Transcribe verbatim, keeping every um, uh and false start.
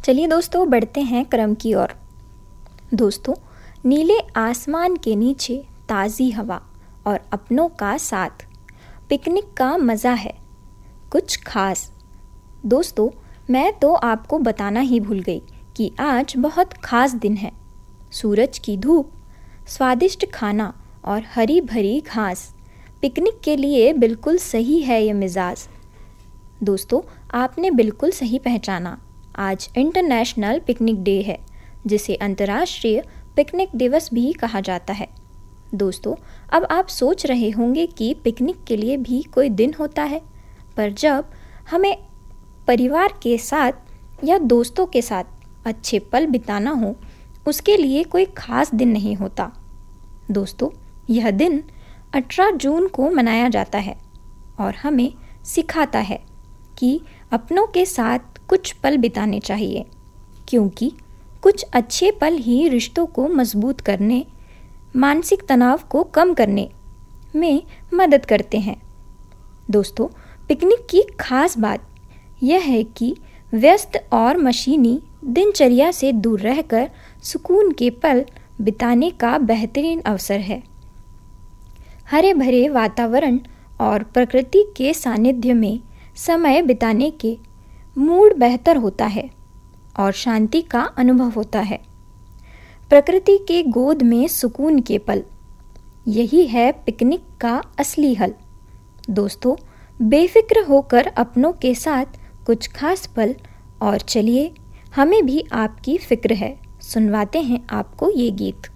चलिए दोस्तों, बढ़ते हैं क्रम की ओर। दोस्तों, नीले आसमान के नीचे ताज़ी हवा और अपनों का साथ, पिकनिक का मज़ा है कुछ खास। दोस्तों, मैं तो आपको बताना ही भूल गई कि आज बहुत ख़ास दिन है। सूरज की धूप, स्वादिष्ट खाना और हरी भरी घास, पिकनिक के लिए बिल्कुल सही है ये मिजाज। दोस्तों, आपने बिल्कुल सही पहचाना, आज इंटरनेशनल पिकनिक डे है, जिसे अंतर्राष्ट्रीय पिकनिक दिवस भी कहा जाता है। दोस्तों, अब आप सोच रहे होंगे कि पिकनिक के लिए भी कोई दिन होता है, पर जब हमें परिवार के साथ या दोस्तों के साथ अच्छे पल बिताना हो, उसके लिए कोई ख़ास दिन नहीं होता। दोस्तों, यह दिन अठारह जून को मनाया जाता है और हमें सिखाता है कि अपनों के साथ कुछ पल बिताने चाहिए, क्योंकि कुछ अच्छे पल ही रिश्तों को मजबूत करने, मानसिक तनाव को कम करने में मदद करते हैं। दोस्तों, पिकनिक की खास बात यह है कि व्यस्त और मशीनी दिनचर्या से दूर रहकर सुकून के पल बिताने का बेहतरीन अवसर है। हरे भरे वातावरण और प्रकृति के सानिध्य में समय बिताने के मूड बेहतर होता है और शांति का अनुभव होता है। प्रकृति के गोद में सुकून के पल, यही है पिकनिक का असली हल। दोस्तों, बेफिक्र होकर अपनों के साथ कुछ खास पल, और चलिए हमें भी आपकी फिक्र है, सुनवाते हैं आपको ये गीत।